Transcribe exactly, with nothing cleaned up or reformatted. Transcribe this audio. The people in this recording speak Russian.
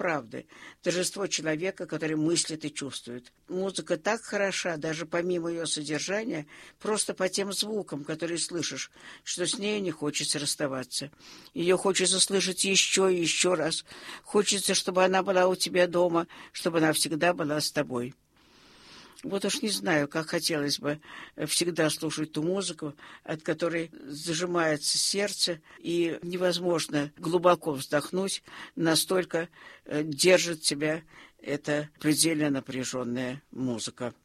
правды, торжество человека, который мыслит и чувствует. Музыка так хороша, даже помимо ее содержания, просто по тем звукам, которые слышишь, что с ней не хочется расставаться. Ее хочется слышать еще и еще раз. Хочется, чтобы она была у тебя дома, чтобы она всегда была с тобой. Вот уж не знаю, как хотелось бы всегда слушать ту музыку, от которой зажимается сердце, и невозможно глубоко вздохнуть, настолько держит тебя эта предельно напряженная музыка.